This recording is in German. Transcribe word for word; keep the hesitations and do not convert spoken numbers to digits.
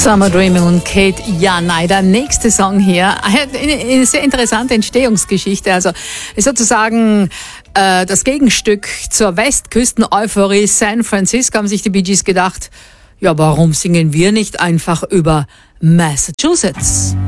Summer Dreaming und Kate Janai. Der nächste Song hier, eine sehr interessante Entstehungsgeschichte. Also ist sozusagen äh, das Gegenstück zur Westküsten-Euphorie San Francisco. Haben sich die Bee Gees gedacht, ja, warum singen wir nicht einfach über Massachusetts?